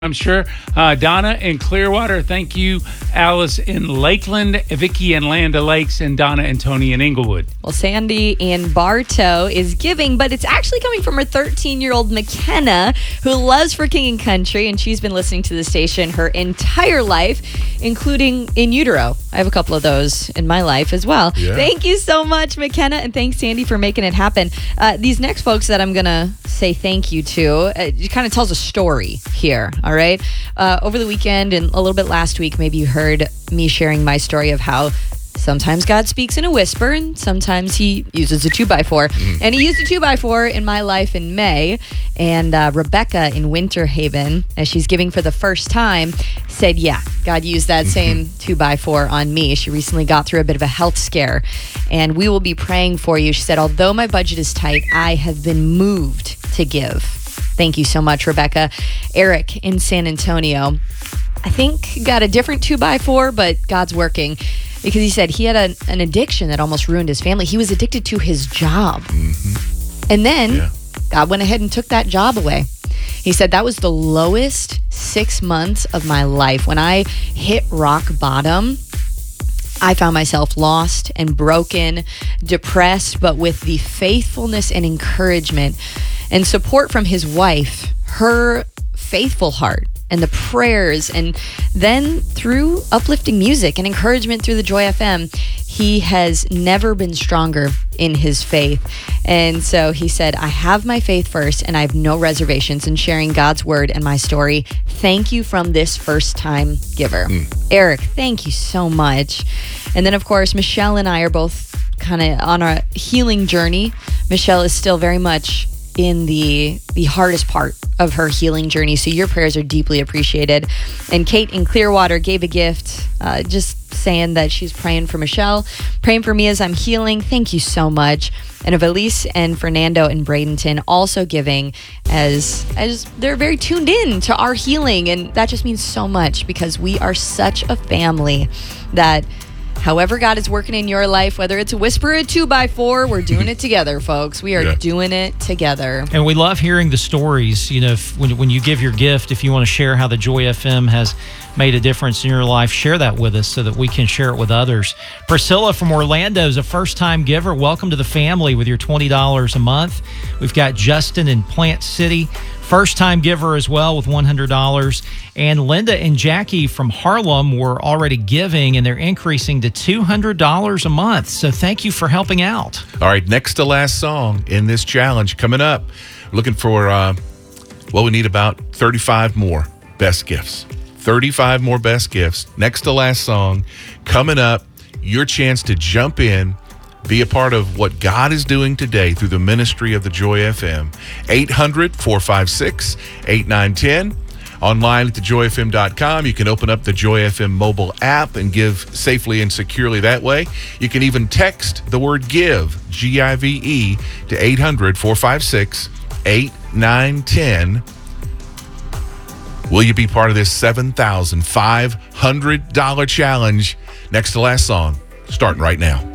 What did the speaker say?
I'm sure. Donna in Clearwater, thank you. Alice in Lakeland, Vicky in Land O'Lakes, and Donna and Tony in Inglewood. Well, Sandy in Bartow is giving, but it's actually coming from her 13-year-old McKenna, who loves For King and Country, and she's been listening to the station her entire life, including in utero. I have a couple of those in my life as well. Yeah. Thank you so much, McKenna, and thanks, Sandy, for making it happen. These next folks that I'm going to say thank you to, it kind of tells a story here, all right? Over the weekend and a little bit last week, maybe you heard me sharing my story of how sometimes God speaks in a whisper and sometimes he uses a 2x4. And he used a 2x4 in my life in May. And Rebecca in Winter Haven, as she's giving for the first time, said, yeah, God used that same 2x4 on me. She recently got through a bit of a health scare. And we will be praying for you. She said, although my budget is tight, I have been moved to give. Thank you so much, Rebecca. Eric in San Antonio, I think got a different 2x4, but God's working. Because he said he had an addiction that almost ruined his family. He was addicted to his job. And then God went ahead and took that job away. He said that was the lowest 6 months of my life. When I hit rock bottom, I found myself lost and broken, depressed, but with the faithfulness and encouragement and support from his wife, her faithful heart, and the prayers, and then through uplifting music and encouragement through the Joy FM, he has never been stronger in his faith. And so he said, I have my faith first, and I have no reservations in sharing God's word and my story. Thank you from this first-time giver. Eric, thank you so much. And then, of course, Michelle and I are both kind of on a healing journey. Michelle is still very much in the hardest part of her healing journey, so your prayers are deeply appreciated. And Kate in Clearwater gave a gift, just saying that she's praying for Michelle, praying for me as I'm healing. Thank you so much. And of Elise and Fernando in Bradenton also giving as they're very tuned in to our healing, and that just means so much because we are such a family that however God is working in your life, whether it's a whisper or a 2x4, we're doing it together, folks. We are doing it together. And we love hearing the stories. You know, when you give your gift, if you want to share how the Joy FM has made a difference in your life, share that with us so that we can share it with others. Priscilla from Orlando is a first-time giver. Welcome to the family with your $20 a month. We've got Justin in Plant City, first-time giver as well with $100. And Linda and Jackie from Harlem were already giving, and they're increasing to $200 a month. So thank you for helping out. All right, next to last song in this challenge coming up. Looking for, we need about 35 more best gifts. 35 more best gifts. Next to last song coming up. Your chance to jump in, be a part of what God is doing today through the ministry of the Joy FM. 800-456-8910. Online at thejoyfm.com. You can open up the Joy FM mobile app and give safely and securely that way. You can even text the word GIVE, G-I-V-E, to 800-456-8910. Will you be part of this $7,500 challenge? Next to last song, starting right now.